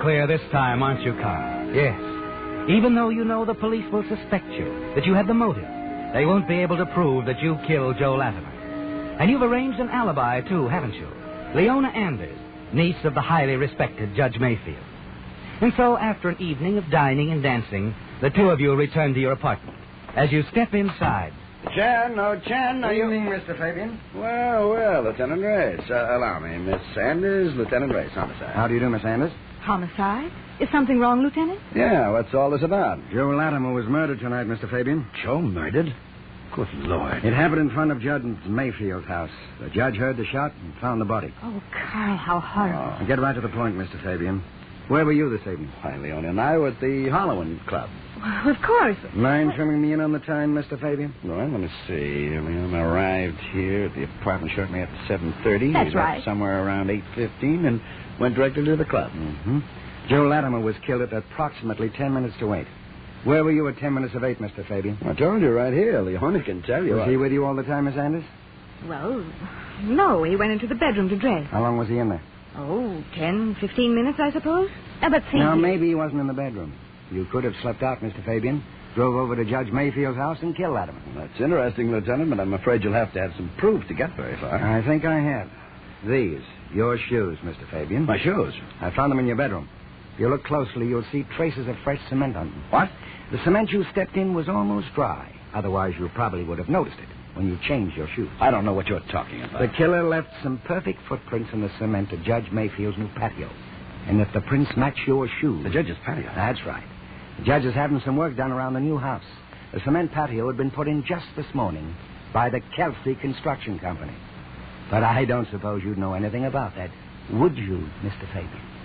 clear this time, aren't you, Carl? Yes. Even though you know the police will suspect you, that you had the motive, they won't be able to prove that you killed Joe Latimer. And you've arranged an alibi, too, haven't you? Leona Anders, niece of the highly respected Judge Mayfield. And so, after an evening of dining and dancing, the two of you return to your apartment. As you step inside... Chen, are you... evening, Mr. Fabian. Well, Lieutenant Race. Allow me, Miss Anders, Lieutenant Race, homicide. How do you do, Miss Anders? Homicide? Is something wrong, Lieutenant? Yeah, what's all this about? Joe Latimer was murdered tonight, Mr. Fabian. Joe murdered? Good Lord. It happened in front of Judge Mayfield's house. The judge heard the shot and found the body. Oh, Carl, how horrible. Now get right to the point, Mr. Fabian. Where were you this evening? Why, Leona and I were at the Halloween Club. Well, of course. Mind trimming me in on the time, Mr. Fabian? Well, let me see. Leona arrived here at the apartment shortly after 7:30. That's We left right. somewhere around 8:15 and went directly to the club. Mm-hmm. Joe Latimer was killed at approximately 10 minutes to 8. Where were you at 10 minutes of 8, Mr. Fabian? I told you right here. Leona can tell you. Was he with you all the time, Miss Anders? Well, no, he went into the bedroom to dress. How long was he in there? Oh, 10, 15 minutes, I suppose. But see... Now, maybe he wasn't in the bedroom. You could have slept out, Mr. Fabian, drove over to Judge Mayfield's house and killed Latimer. That's interesting, Lieutenant, but I'm afraid you'll have to have some proof to get very far. I think I have. These, your shoes, Mr. Fabian. My shoes? I found them in your bedroom. If you look closely, you'll see traces of fresh cement on them. What? The cement you stepped in was almost dry. Otherwise, you probably would have noticed it when you changed your shoes. I don't know what you're talking about. The killer left some perfect footprints in the cement at Judge Mayfield's new patio. And if the prints match your shoes... The judge's patio? That's right. The judge is having some work done around the new house. The cement patio had been put in just this morning by the Kelsey Construction Company. But I don't suppose you'd know anything about that, would you, Mr. Fabian?